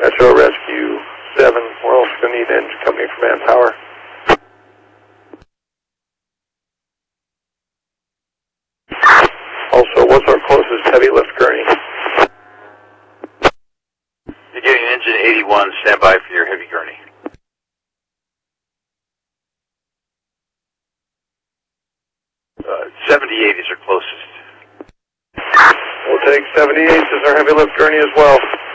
Metro Rescue 7, we're also going to need engine company for manpower. Also, what's our closest heavy lift gurney? You're getting engine 81, stand by for your heavy gurney. 78 is your closest. We'll take 78 as our heavy lift gurney as well.